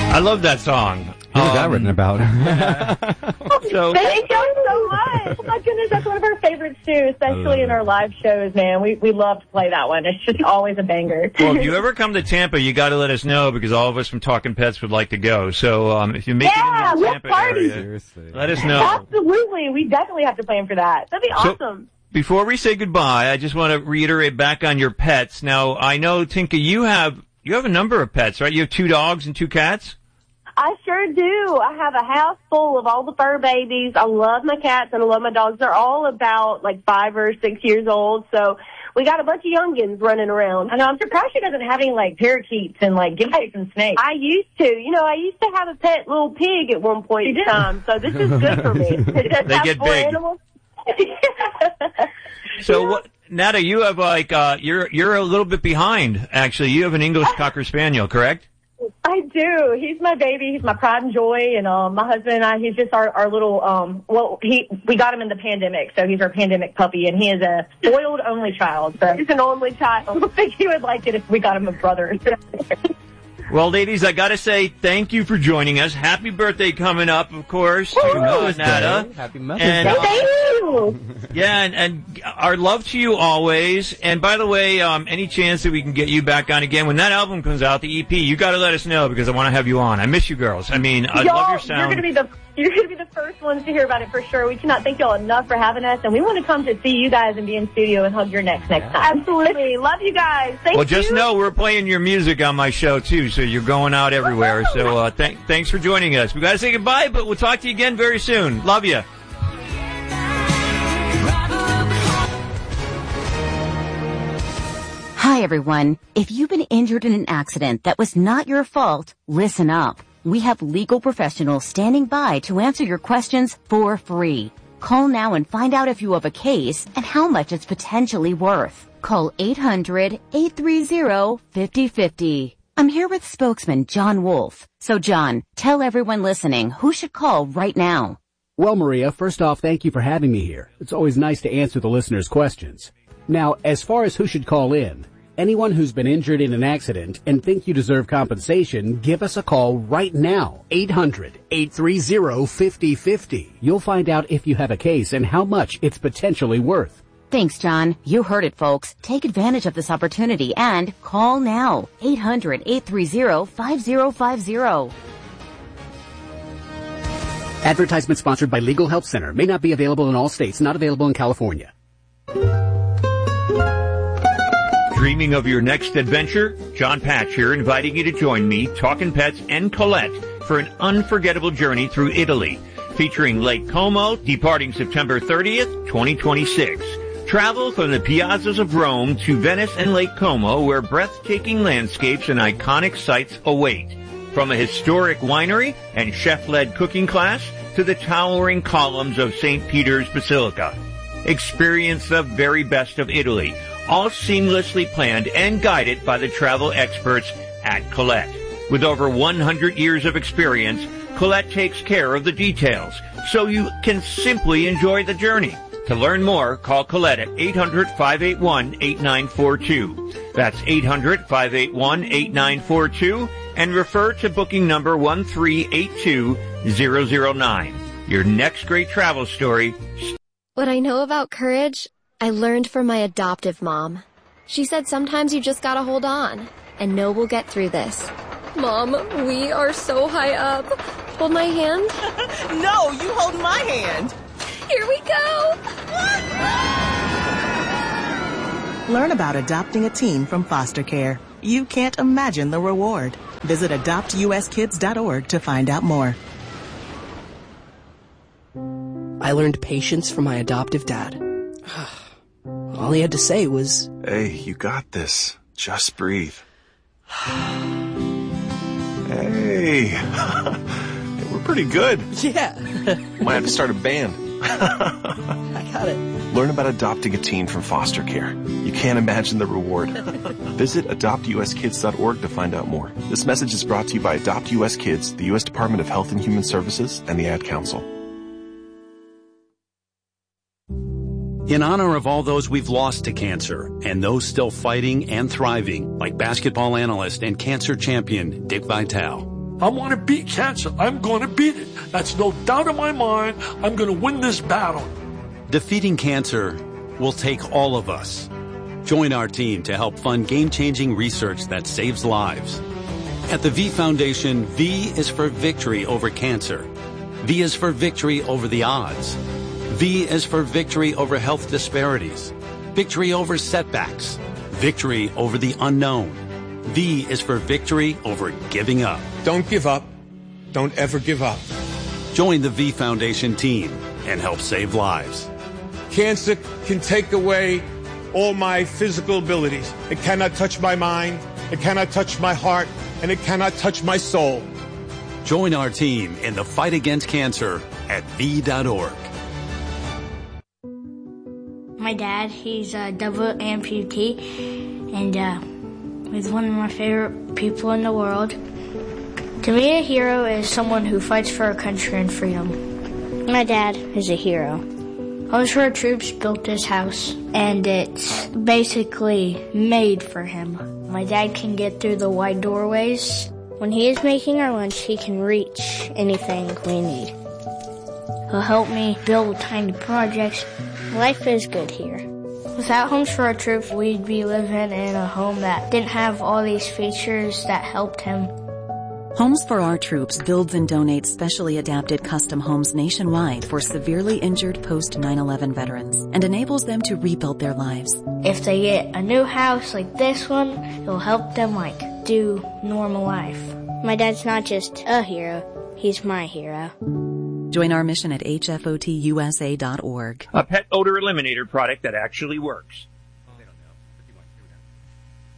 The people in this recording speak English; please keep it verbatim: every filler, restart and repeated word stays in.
I love that song. What was um, that written about? So, thank you so much. Oh my goodness, that's one of our favorites too, especially in our live shows, man. We we love to play that one. It's just always a banger. Well, if you ever come to Tampa, you got to let us know because all of us from Talking Pets would like to go. So um, if you make yeah, it into the Tampa party. area, let us know. Absolutely, we definitely have to plan for that. That'd be So, awesome. Before we say goodbye, I just want to reiterate back on your pets. Now, I know, Tinka, you have you have a number of pets, right? You have two dogs and two cats? I sure do. I have a house full of all the fur babies. I love my cats and I love my dogs. They're all about like five or six years old. So we got a bunch of youngins running around. And I'm surprised she doesn't have any like parakeets and like guinea and snakes. I used to. You know, I used to have a pet little pig at one point in time. So this is good for me. They get big. Animals. So what, Nada, you have like, uh, you're, you're a little bit behind, actually. You have an English Cocker Spaniel, correct? I do. He's my baby. He's my pride and joy. And um, my husband and I, he's just our, our little, um, well, he we got him in the pandemic, so he's our pandemic puppy. And he is a spoiled only child. So he's an only child. I think he would like it if we got him a brother. Well, ladies, I gotta say thank you for joining us. Happy birthday coming up, of course, to uh, Nada. Happy Mother's And, Day. uh, Thank you. Yeah, and, and our love to you always. And by the way, um, any chance that we can get you back on again when that album comes out, the E P, you got to let us know because I want to have you on. I miss you girls. I mean, I y'all, love your sound. You're gonna be the you're gonna be the first ones to hear about it for sure. We cannot thank y'all enough for having us, and we want to come to see you guys and be in studio and hug your necks next time. Absolutely, love you guys. Thank well, you. just know we're playing your music on my show too, so you're going out everywhere. So uh, th- thanks for joining us. We got to say goodbye, but we'll talk to you again very soon. Love you. Hi, everyone. If you've been injured in an accident that was not your fault, listen up. We have legal professionals standing by to answer your questions for free. Call now and find out if you have a case and how much it's potentially worth. Call eight hundred, eight three zero, five zero five zero. I'm here with spokesman John Wolf. So, John, tell everyone listening who should call right now. Well, Maria, first off, thank you for having me here. It's always nice to answer the listeners' questions. Now, as far as who should call in, anyone who's been injured in an accident and think you deserve compensation, give us a call right now. eight hundred, eight three zero, five zero five zero. You'll find out if you have a case and how much it's potentially worth. Thanks, John. You heard it, folks. Take advantage of this opportunity and call now. eight hundred, eight three zero, five zero five zero. Advertisement sponsored by Legal Help Center. May not be available in all states. Not available in California. Dreaming of your next adventure? John Patch here, inviting you to join me, Talkin' Pets, and Colette for an unforgettable journey through Italy, featuring Lake Como, departing September thirtieth, twenty twenty-six. Travel from the piazzas of Rome to Venice and Lake Como, where breathtaking landscapes and iconic sights await. From a historic winery and chef-led cooking class to the towering columns of Saint Peter's Basilica. Experience the very best of Italy, all seamlessly planned and guided by the travel experts at Colette. With over one hundred years of experience, Colette takes care of the details, so you can simply enjoy the journey. To learn more, call Colette at eight hundred, five eight one, eight nine four two. That's eight hundred, five eight one, eight nine four two, and refer to booking number one three eight two zero zero nine. Your next great travel story. What I know about courage, I learned from my adoptive mom. She said sometimes you just gotta hold on and know we'll get through this. Mom, we are so high up. Hold my hand. No, you hold my hand. Here we go. Learn about adopting a teen from foster care. You can't imagine the reward. Visit adopt u s kids dot org to find out more. I learned patience from my adoptive dad. All he had to say was, "Hey, you got this. Just breathe." Hey, we're pretty good. Yeah. Might have to start a band. I got it. Learn about adopting a teen from foster care. You can't imagine the reward. Visit adopt u s kids dot org to find out more. This message is brought to you by Adopt U S Kids, the U S Department of Health and Human Services, and the Ad Council. In honor of all those we've lost to cancer and those still fighting and thriving, like basketball analyst and cancer champion Dick Vitale, I want to beat cancer. I'm going to beat it. That's no doubt in my mind. I'm going to win this battle. Defeating cancer will take all of us. Join our team to help fund game-changing research that saves lives. At the V Foundation, V is for victory over cancer. V is for victory over the odds. V is for victory over health disparities, victory over setbacks, victory over the unknown. V is for victory over giving up. Don't give up. Don't ever give up. Join the V Foundation team and help save lives. Cancer can take away all my physical abilities. It cannot touch my mind, it cannot touch my heart, and it cannot touch my soul. Join our team in the fight against cancer at V dot org. My dad, he's a double amputee, and uh, he's one of my favorite people in the world. To me, a hero is someone who fights for our country and freedom. My dad is a hero. Homes for Our Troops built this house, and it's basically made for him. My dad can get through the wide doorways. When he is making our lunch, he can reach anything we need. He'll help me build tiny projects. Life is good here. Without Homes for Our Troops, we'd be living in a home that didn't have all these features that helped him. Homes for Our Troops builds and donates specially adapted custom homes nationwide for severely injured post nine eleven veterans and enables them to rebuild their lives. If they get a new house like this one, it'll help them like do normal life. My dad's not just a hero, he's my hero. Join our mission at H F O T U S A dot org. A pet odor eliminator product that actually works.